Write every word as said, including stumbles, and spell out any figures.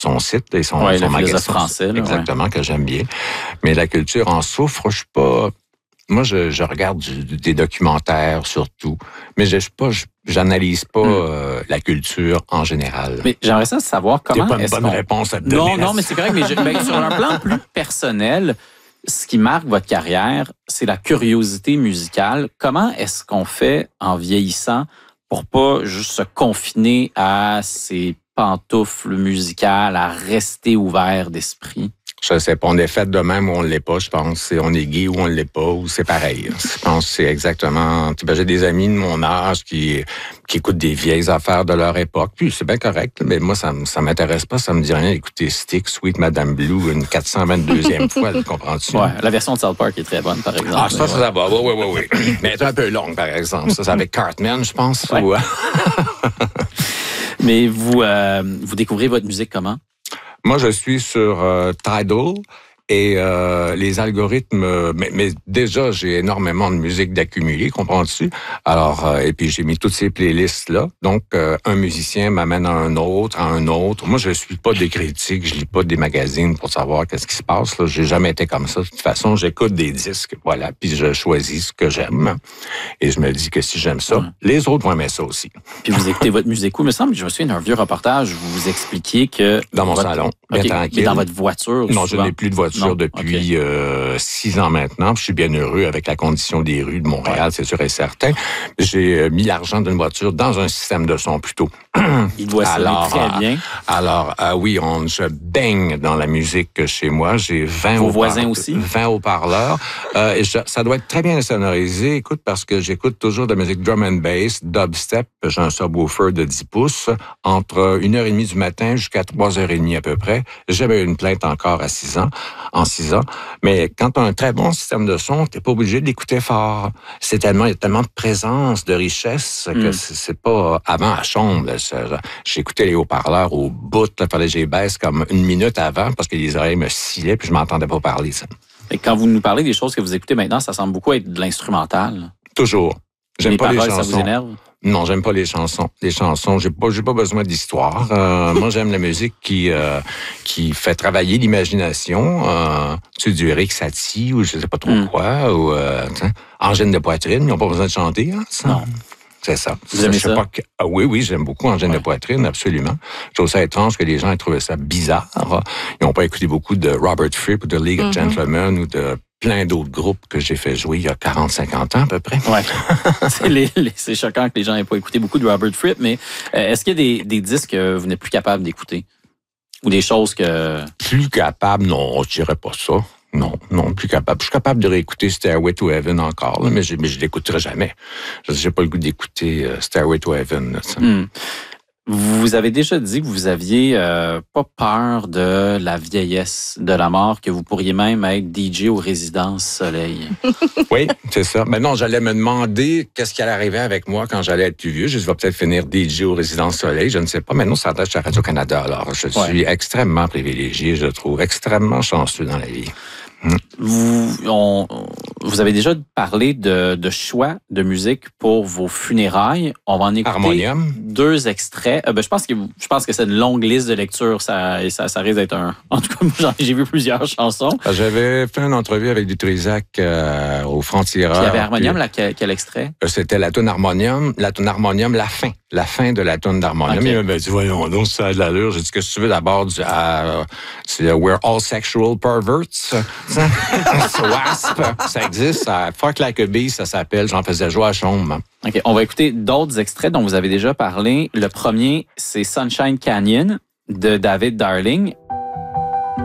son site et son, ouais, son le magazine. Français, là, exactement, ouais. que j'aime bien. Mais la culture en souffre, je suis pas... Moi, je, je regarde du, des documentaires surtout, mais je, je pas, je, j'analyse pas mm. euh, la culture en général. Mais j'aimerais ça savoir comment... C'est pas une est-ce bonne qu'on... réponse à te non, donner. Non, non, mais c'est correct. Mais je, ben, sur un plan plus personnel, ce qui marque votre carrière, c'est la curiosité musicale. Comment est-ce qu'on fait en vieillissant pour pas juste se confiner à ces pantoufles musicales, à rester ouvert d'esprit? Je sais pas, on est fait de même ou on l'est pas, je pense. C'est, on est gay ou on l'est pas, ou c'est pareil. Je pense que c'est exactement... Ben, j'ai des amis de mon âge qui, qui écoutent des vieilles affaires de leur époque, puis c'est bien correct, mais moi, ça, ça m'intéresse pas, ça me dit rien d'écouter Stick, Sweet Madame Blue, une quatre cent vingt-deuxième fois, comprends-tu? Ouais, la version de South Park est très bonne, par exemple. Ah, ça, ouais. ça va, oui, oui, oui, oui. Mais elle est un peu longue, par exemple. Ça, c'est avec Cartman, je pense. Ouais. Ou... mais vous, euh, vous découvrez votre musique comment? Moi, je suis sur euh, Tidal et euh, les algorithmes... Mais, mais déjà, j'ai énormément de musique d'accumuler, comprends-tu? Alors, euh, et puis j'ai mis toutes ces playlists-là. Donc, euh, un musicien m'amène à un autre, à un autre. Moi, je suis pas des critiques, je lis pas des magazines pour savoir qu'est-ce qui se passe. Là. J'ai jamais été comme ça. De toute façon, j'écoute des disques, voilà, puis je choisis ce que j'aime. Et je me dis que si j'aime ça, ouais. les autres vont aimer ça aussi. Puis vous écoutez votre musique où? Il me semble que je me souviens d'un vieux reportage où vous vous expliquiez que... Dans mon votre... salon, bien okay. tranquille. Mais dans votre voiture? Non, souvent? je n'ai plus de voiture non. depuis okay. euh, six ans maintenant. Je suis bien heureux avec la condition des rues de Montréal, ouais. c'est sûr et certain. J'ai mis l'argent d'une voiture dans un système de son plutôt. Il doit sonner très bien. Alors, euh, oui, on, je baigne dans la musique chez moi. J'ai vingt Vos voisins aussi? vingt haut-parleurs. Euh, et je, ça doit être très bien sonorisé. Écoute, parce que j'écoute toujours de la musique drum and bass, dubstep. J'ai un subwoofer de dix pouces. Entre une heure et demie du matin jusqu'à trois heures et demie à peu près. J'avais une plainte encore à six ans, en six ans. Mais quand tu as un très bon système de son, t'es pas obligé d'écouter fort. C'est tellement, il y a tellement de présence, de richesse que mm. c'est, c'est pas avant à chambre. Là, j'écoutais les haut-parleurs au bout. Il fallait que je les baisse comme une minute avant parce que les oreilles me sciaient puis je m'entendais pas parler. Ça. Et quand vous nous parlez des choses que vous écoutez maintenant, ça semble beaucoup être de l'instrumental. Toujours. J'aime les pas paroles, les chansons. Ça vous énerve? Non, j'aime pas les chansons. Les chansons, j'ai pas, j'ai pas besoin d'histoire. Euh, moi, j'aime la musique qui euh, qui fait travailler l'imagination. Euh, tu sais, du Eric Satie ou je sais pas trop mm. quoi, ou euh, Angèle de poitrine. Ils n'ont pas besoin de chanter. Hein, ça. Non. C'est ça. Vous aimez je sais ça? Pas que... ah, oui, oui, j'aime beaucoup Angèle ouais. de poitrine, absolument. Je trouve ça étrange que les gens aient trouvé ça bizarre. Ils n'ont pas écouté beaucoup de Robert Fripp ou de League mm-hmm. of Gentlemen ou de plein d'autres groupes que j'ai fait jouer il y a quarante à cinquante ans à peu près. Ouais. c'est, les, les, c'est choquant que les gens n'aient pas écouté beaucoup de Robert Fripp, mais euh, est-ce qu'il y a des, des disques que vous n'êtes plus capable d'écouter? Ou des choses que... Plus capable, non, je dirais pas ça. Non, non, plus capable. Je suis capable de réécouter Stairway to Heaven encore, là, mais je ne l'écouterai jamais. Je n'ai pas le goût d'écouter uh, Stairway to Heaven. Là, mm. Vous avez déjà dit que vous aviez euh, pas peur de la vieillesse, de la mort, que vous pourriez même être D J aux Résidences Soleil. Oui, c'est ça. Mais non, j'allais me demander qu'est-ce qui allait arriver avec moi quand j'allais être plus vieux. Je vais peut-être finir D J aux Résidences Soleil, je ne sais pas. Mais non, ça attache à Radio-Canada. Alors, je ouais. suis extrêmement privilégié, je trouve, extrêmement chanceux dans la vie. Mmh. Vous, on, vous avez déjà parlé de, de choix de musique pour vos funérailles. On va en écouter Harmonium. deux extraits. Euh, ben, je pense que je pense que c'est une longue liste de lecture. Ça, ça, ça risque d'être un. En tout cas, j'ai vu plusieurs chansons. J'avais fait une entrevue avec du Trisac euh, au Frontières. Il y avait Harmonium, puis, là, quel, quel extrait? C'était la toune Harmonium, la toune Harmonium, la fin. La fin de la toune d'Harmonium. Okay. Il m'a dit, voyons donc, ça a de l'allure. J'ai dit, qu'est-ce que tu veux d'abord? Du, euh, c'est uh, We're all sexual perverts. Wasp, ça existe. Ça, Fuck Like a Bee, ça s'appelle. J'en faisais jouer à chambre. OK, on va écouter d'autres extraits dont vous avez déjà parlé. Le premier, c'est Sunshine Canyon de David Darling.